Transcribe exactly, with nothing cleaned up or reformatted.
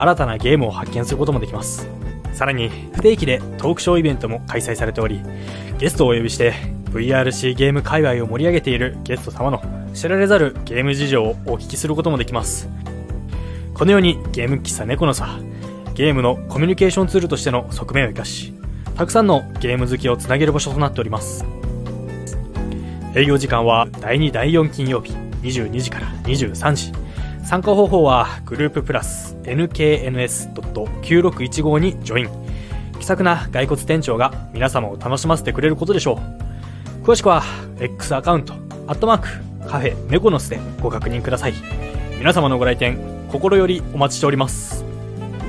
新たなゲームを発見することもできます。さらに不定期でトークショーイベントも開催されており、ゲストをお呼びして ブイアールシー ゲーム界隈を盛り上げているゲスト様の知られざるゲーム事情をお聞きすることもできます。このようにゲーム喫茶猫のさ、ゲームのコミュニケーションツールとしての側面を生かし、たくさんのゲーム好きをつなげる場所となっております。営業時間はだいにだいよん金曜日にじゅうにじからにじゅうさんじ。参加方法はグループプラス エヌケーエヌエスドットきゅうろくいちご にジョイン。気さくな骸骨店長が皆様を楽しませてくれることでしょう。詳しくは X アカウントアットマークカフェ猫の巣でご確認ください。皆様のご来店心よりお待ちしております。